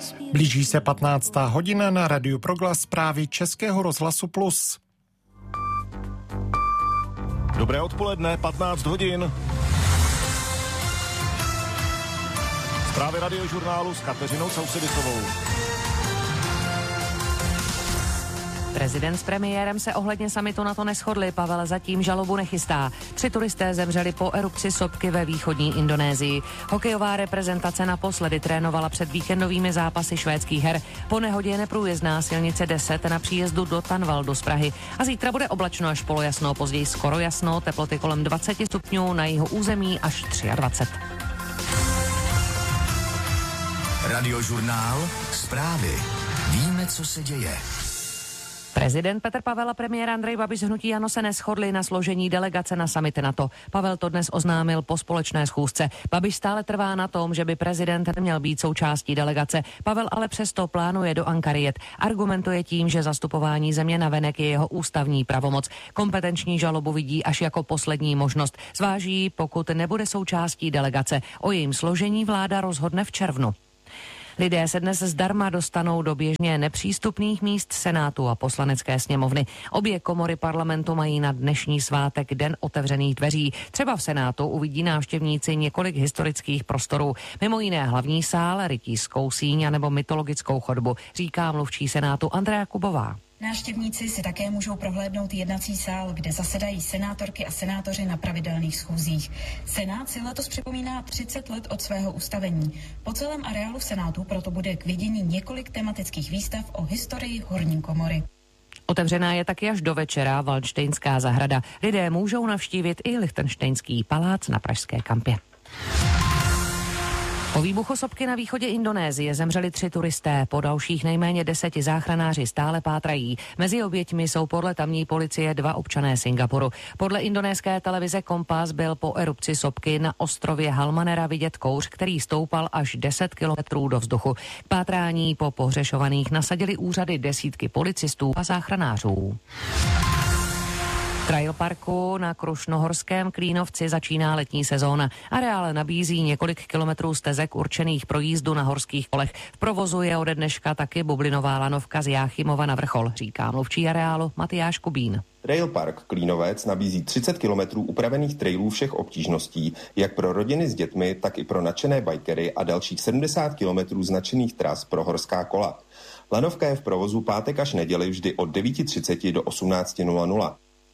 Blíží se 15. hodina na Radiu Proglas, zprávy Českého rozhlasu Plus. Dobré odpoledne, 15 hodin. Zprávy Radiožurnálu s Kateřinou Sousedisovou. Prezident s premiérem se ohledně summitu NATO neshodli, Pavel zatím žalobu nechystá. 3 turisté zemřeli po erupci sopky ve východní Indonésii. Hokejová reprezentace naposledy trénovala před víkendovými zápasy švédských her. Po nehodě je neprůjezdná silnice 10 na příjezdu do Tanvaldu z Prahy. A zítra bude oblačno až polojasno, později skoro jasno, teploty kolem 20 stupňů, na jihu území až 23. Radiožurnál, zprávy. Víme, co se děje. Prezident Petr Pavel a premiér Andrej Babiš z hnutí ANO se neshodli na složení delegace na summit NATO. Pavel to dnes oznámil po společné schůzce. Babiš stále trvá na tom, že by prezident neměl být součástí delegace. Pavel ale přesto plánuje do Ankary jet. Argumentuje tím, že zastupování země navenek je jeho ústavní pravomoc. Kompetenční žalobu vidí až jako poslední možnost. Zváží, pokud nebude součástí delegace. O jejím složení vláda rozhodne v červnu. Lidé se dnes zdarma dostanou do běžně nepřístupných míst Senátu a Poslanecké sněmovny. Obě komory parlamentu mají na dnešní svátek Den otevřených dveří. Třeba v Senátu uvidí návštěvníci několik historických prostorů. Mimo jiné hlavní sál, rytířskou síň nebo mytologickou chodbu, říká mluvčí Senátu Andrea Kubová. Návštěvníci si také můžou prohlédnout jednací sál, kde zasedají senátorky a senátoři na pravidelných schůzích. Senát si letos připomíná 30 let od svého ustavení. Po celém areálu v Senátu proto bude k vidění několik tematických výstav o historii horní komory. Otevřená je taky až do večera Valdštejnská zahrada. Lidé můžou navštívit i Lichtenštejnský palác na Pražské Kampě. Po výbuchu sopky na východě Indonésie zemřeli 3 turisté, po dalších nejméně 10 záchranáři stále pátrají. Mezi oběťmi jsou podle tamní policie 2 občané Singapuru. Podle indonéské televize Kompas byl po erupci sopky na ostrově Halmanera vidět kouř, který stoupal až 10 kilometrů do vzduchu. K pátrání po pohřešovaných nasadili úřady desítky policistů a záchranářů. Trail parku na Krušnohorském Klínovci začíná letní sezóna. Areál nabízí několik kilometrů stezek určených pro jízdu na horských kolech. V provozu je ode dneška taky bublinová lanovka z Jáchymova na Vrchol, říká mluvčí areálu Matyáš Kubín. Trail Park Klínovec nabízí 30 kilometrů upravených trailů všech obtížností, jak pro rodiny s dětmi, tak i pro nadšené bikery a dalších 70 kilometrů značených tras pro horská kola. Lanovka je v provozu pátek až neděli vždy od 9:30 do 18:00.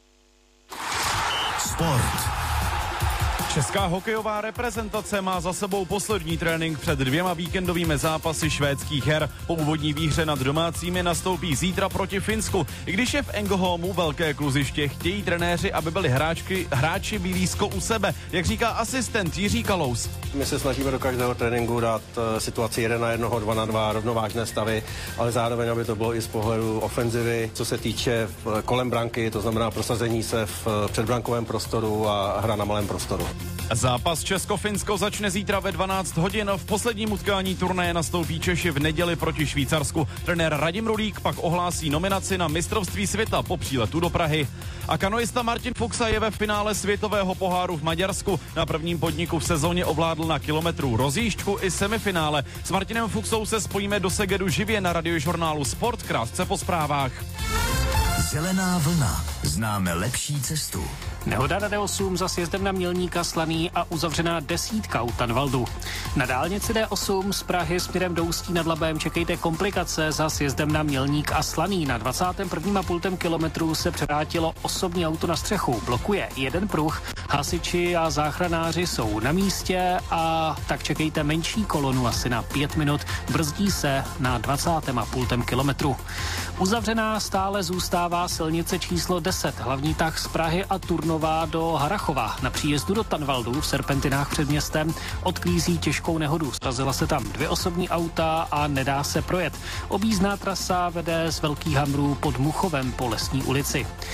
Sport. Česká hokejová reprezentace má za sebou poslední trénink před 2 víkendovými zápasy švédských her. Po úvodní výhře nad domácími nastoupí zítra proti Finsku. I když je v Ängelholmu velké kluziště, chtějí trenéři, aby byli hráči blízko u sebe, jak říká asistent Jiří Kalous. My se snažíme do každého tréninku dát situaci 1-1, 2-2, rovnovážné stavy, ale zároveň, aby to bylo i z pohledu ofenzivy, co se týče kolem branky, to znamená prosazení se v předbrankovém prostoru a hra na malém prostoru. Zápas Česko-Finsko začne zítra ve 12 hodin. V posledním utkání turnaje nastoupí Češi v neděli proti Švýcarsku. Trenér Radim Rulík pak ohlásí nominaci na mistrovství světa po příletu do Prahy. A kanoista Martin Fuxa je ve finále světového poháru v Maďarsku. Na prvním podniku v sezóně ovládl na kilometru rozjížďku i semifinále. S Martinem Fuxou se spojíme do Segedu živě na Radiožurnálu Sport, krátce po zprávách. Zelená vlna. Známe lepší cestu. Nehoda na D8 za sjezdem na Mělníka Slaný a uzavřená desítka u Tanvaldu. Na dálnici D8 z Prahy směrem do Ústí nad Labem čekejte komplikace za sjezdem na Mělník a Slaný. Na 21,5 kilometru se převrátilo osobní auto na střechu. Blokuje jeden pruh. Hasiči a záchranáři jsou na místě a tak čekejte menší kolonu asi na 5 minut. Brzdí se na 20,5 kilometru. Uzavřená stále zůstává silnice číslo 10, hlavní tah z Prahy a Turnová do Harachova. Na příjezdu do Tanvaldu v serpentinách před městem odklízí těžkou nehodu. Srazila se tam 2 osobní auta a nedá se projet. Objízdná trasa vede z Velkých Hamrů pod Muchovem po Lesní ulici.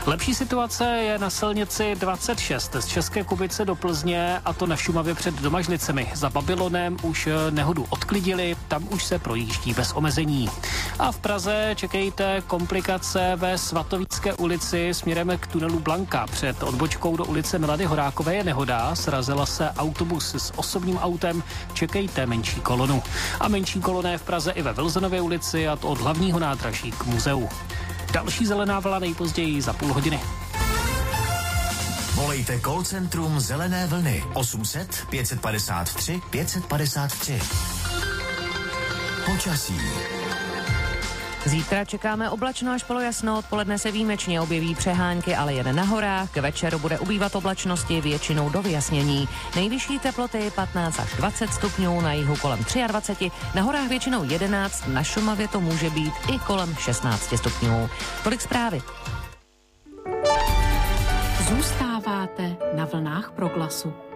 Lepší situace je na silnici 26 z České Kubice do Plzně, a to na Šumavě před Domažlicemi. Za Babylonem už nehodu odklidili, tam už se projíždí bez omezení. A v Praze čekejte komplikace ve Svatovícké ulici směrem k tunelu Blanka. Před odbočkou do ulice Milady Horákové je nehoda, srazila se autobus s osobním autem, čekejte menší kolonu. A menší kolona je v Praze i ve Vilzenově ulici, a to od hlavního nádraží k muzeu. Další zelená vlna nejpozději za půl hodiny. Volejte call centrum Zelené vlny 800 553 553. Počasí. Zítra čekáme oblačno až polojasno, odpoledne se výjimečně objeví přehánky, ale jen na horách. K večeru bude ubývat oblačnosti, většinou do vyjasnění. Nejvyšší teploty 15 až 20 stupňů, na jihu kolem 23, na horách většinou 11, na Šumavě to může být i kolem 16 stupňů. Tolik zprávy. Zůstáváte na vlnách Proglasu.